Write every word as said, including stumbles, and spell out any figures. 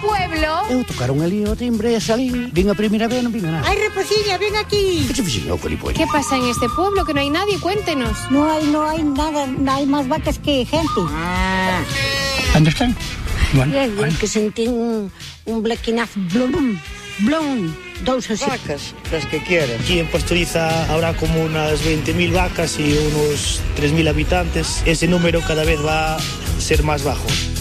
pueblo... Eu tocaron ali o timbre e salín. Vin a primeira vez, non vin a nada. ¡Ay, Reposiña, ven aquí! Que se fixen o colipolle? ¿Qué pasa en este pueblo? Que no hay nadie, cuéntenos. No hay, no hay nada, hay más vacas que gente. Ah. ¿Dónde están? Bueno, Bien, bueno. que sentí un, un blequinazo, blum, blum, dos así. Vacas, las que quieran. Aquí en Pastoriza habrá como unas veinte mil vacas y unos tres mil habitantes. Ese número cada vez va a ser más bajo.